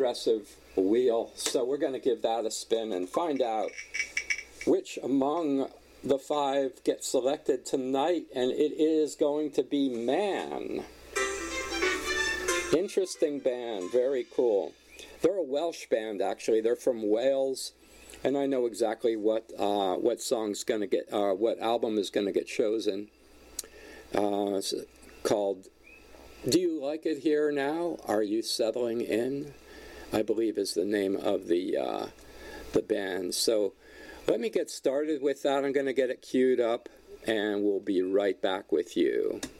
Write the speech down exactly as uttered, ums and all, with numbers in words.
progressive wheel. So we're going to give that a spin and find out which among the five gets selected tonight, and it is going to be Man. Interesting band, very cool. They're a Welsh band, actually. They're from Wales, and I know exactly what uh, what song's going to get, uh, what album is going to get chosen. Uh, it's called "Do You Like It Here Now? Are You Settling In?" I believe is the name of the uh, the band. So let me get started with that. I'm going to get it queued up, and we'll be right back with you.